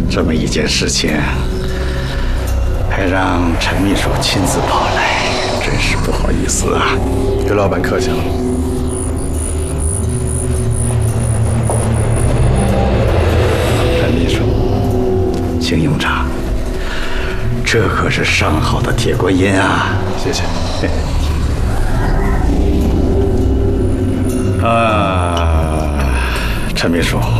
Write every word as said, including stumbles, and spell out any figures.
这么一件事情，还让陈秘书亲自跑来，真是不好意思啊。 于老板客气了。 陈秘书，请用茶。这可是上好的铁观音啊！ 谢谢。 啊，陈秘书。